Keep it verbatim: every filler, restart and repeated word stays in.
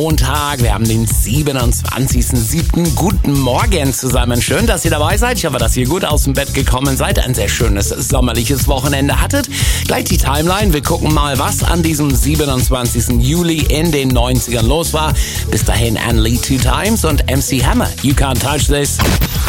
Montag, wir haben den siebenundzwanzigsten siebten Guten Morgen zusammen. Schön, dass ihr dabei seid. Ich hoffe, dass ihr gut aus dem Bett gekommen seid, ein sehr schönes sommerliches Wochenende hattet. Gleich die Timeline. Wir gucken mal, was an diesem siebenundzwanzigsten Juli in den neunzigern los war. Bis dahin Anne Lee Two Times und M C Hammer. You Can't Touch This.